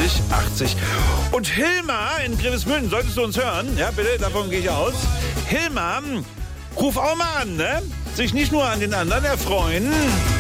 80 80. Und Hilma in Grevesmühlen, solltest du uns hören? Ja, bitte, davon gehe ich aus. Hilma, ruf auch mal an, ne? Sich nicht nur an den anderen erfreuen.